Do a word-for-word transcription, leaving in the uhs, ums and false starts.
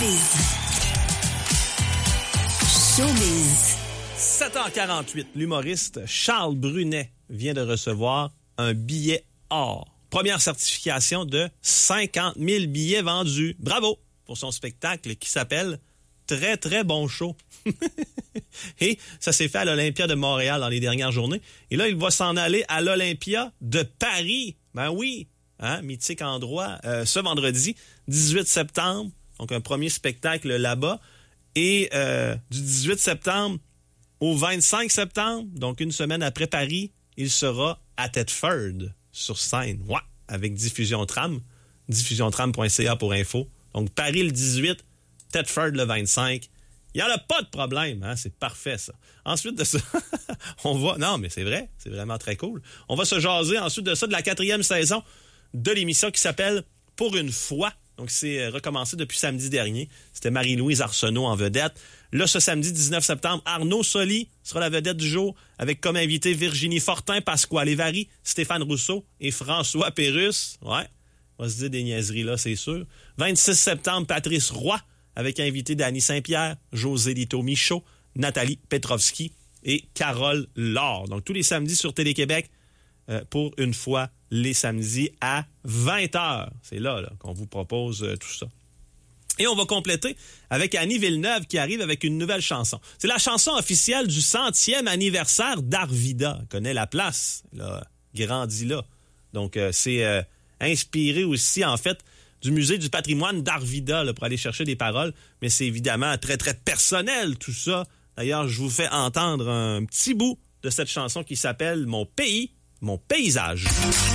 Showbiz. Showbiz. sept heures quarante-huit, l'humoriste Charles Brunet vient de recevoir un billet or. Première certification de cinquante mille billets vendus. Bravo pour son spectacle qui s'appelle Très, très bon show. Et ça s'est fait à l'Olympia de Montréal dans les dernières journées. Et là, il va s'en aller à l'Olympia de Paris. Ben oui, hein, mythique endroit. Euh, ce vendredi, dix-huit septembre, donc un premier spectacle là-bas. Et euh, du dix-huit septembre au vingt-cinq septembre, donc une semaine après Paris, il sera à Thetford sur scène. Ouais, avec Diffusion Tram. diffusion tram point c a pour info. Donc Paris le dix-huit, Thetford le vingt-cinq. Il n'y en a pas de problème, hein? C'est parfait, ça. Ensuite de ça, on va... Non, mais c'est vrai, c'est vraiment très cool. On va se jaser ensuite de ça de la quatrième saison de l'émission qui s'appelle Pour une fois. Donc, c'est recommencé depuis samedi dernier. C'était Marie-Louise Arsenault en vedette. Là, ce samedi dix-neuf septembre, Arnaud Soli sera la vedette du jour avec comme invité Virginie Fortin, Pasquale Lévary, Stéphane Rousseau et François Pérusse. Ouais, on va se dire des niaiseries là, c'est sûr. vingt-six septembre, Patrice Roy avec invité Dany Saint-Pierre, José Lito Michaud, Nathalie Petrovski et Carole Laure. Donc, tous les samedis sur Télé-Québec, euh, pour une fois, les samedis à vingt heures. C'est là, là qu'on vous propose euh, tout ça. Et on va compléter avec Annie Villeneuve qui arrive avec une nouvelle chanson. C'est la chanson officielle du centième anniversaire d'Arvida. Elle connaît la place, là, grandit là. Donc, euh, c'est euh, inspiré aussi, en fait, du musée du patrimoine d'Arvida là, pour aller chercher des paroles. Mais c'est évidemment très, très personnel, tout ça. D'ailleurs, je vous fais entendre un petit bout de cette chanson qui s'appelle « Mon pays, mon paysage ».